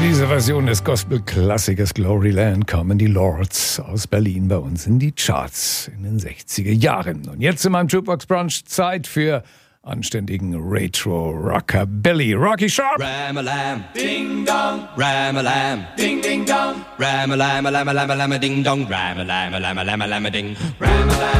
Diese Version des Gospel-Klassikers Gloryland kommen die Lords aus Berlin bei uns in die Charts in den 60er Jahren. Und jetzt in meinem Jukebox Brunch Zeit für anständigen Retro-Rockabilly. Rocky Sharp! Ram-a-lam, ding-dong, ram-a-lam, ding-ding-dong, ram-a-lam-a-lam-a-lam-a-lam-a-ding-dong, ram-a-lam-a-lam-a-lam-a-lam-a-ding, ram-a-lam.